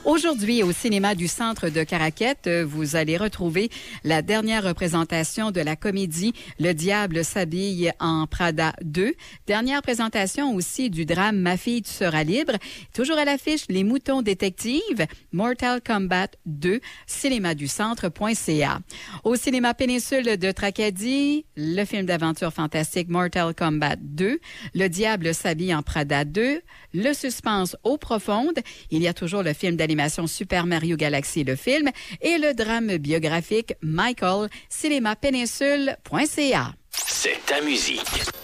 Aujourd'hui, au cinéma du Centre de Caraquette, vous allez retrouver la dernière représentation de la comédie Le Diable s'habille en Prada 2. Dernière présentation aussi du drame Ma fille, tu seras libre. Toujours à l'affiche, Les moutons détectives, Mortal Kombat 2, cinémaducentre.ca. Au cinéma Péninsule de Tracadie, le film d'aventure fantastique Mortal Kombat 2, Le Diable s'habille en Prada 2, le suspense eau profonde. Il y a toujours le film d'animation Super Mario Galaxy, le film, et le drame biographique Michael, cinémapéninsule.ca. C'est ta musique.